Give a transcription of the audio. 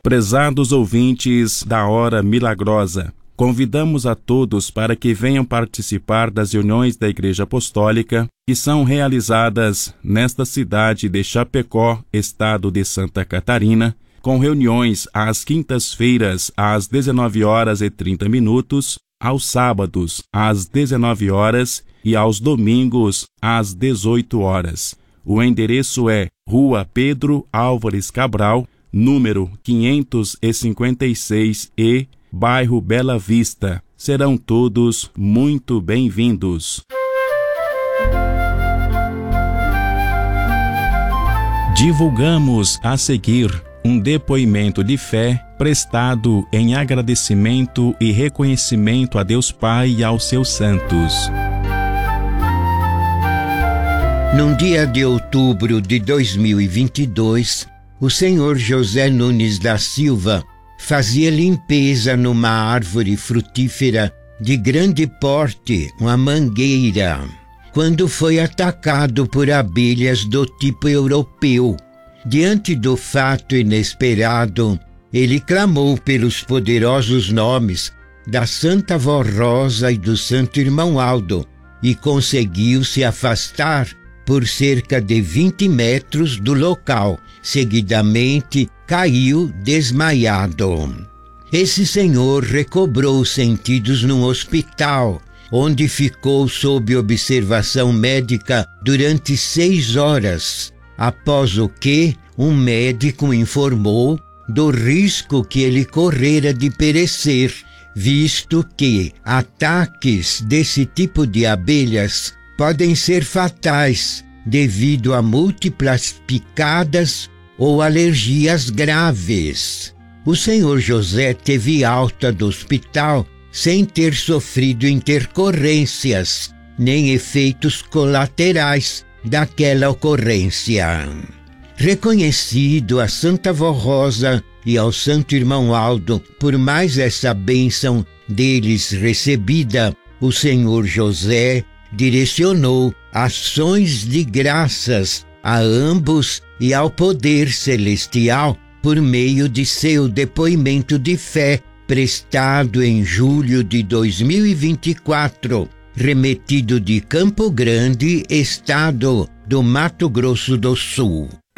Prezados ouvintes da Hora Milagrosa, convidamos a todos para que venham participar das reuniões da Igreja Apostólica que são realizadas nesta cidade de Chapecó, estado de Santa Catarina, com reuniões às quintas-feiras às 19h30, aos sábados às 19h e aos domingos às 18h. O endereço é Rua Pedro Álvares Cabral, número 556E, bairro Bela Vista. Serão todos muito bem-vindos. Divulgamos a seguir um depoimento de fé prestado em agradecimento e reconhecimento a Deus Pai e aos seus santos. Num dia de outubro de 2022, o senhor José Nunes da Silva fazia limpeza numa árvore frutífera de grande porte, uma mangueira, quando foi atacado por abelhas do tipo europeu. Diante do fato inesperado, ele clamou pelos poderosos nomes da Santa Vó Rosa e do Santo Irmão Aldo e conseguiu se afastar por cerca de 20 metros do local. Seguidamente, caiu desmaiado. Esse senhor recobrou os sentidos num hospital, onde ficou sob observação médica durante 6 horas, após o que um médico informou do risco que ele correra de perecer, visto que ataques desse tipo de abelhas podem ser fatais devido a múltiplas picadas ou alergias graves. O senhor José teve alta do hospital sem ter sofrido intercorrências nem efeitos colaterais daquela ocorrência. Reconhecido a Santa Vó Rosa e ao Santo Irmão Aldo por mais essa bênção deles recebida, o senhor José direcionou ações de graças a ambos e ao poder celestial por meio de seu depoimento de fé prestado em julho de 2024, remetido de Campo Grande, estado do Mato Grosso do Sul.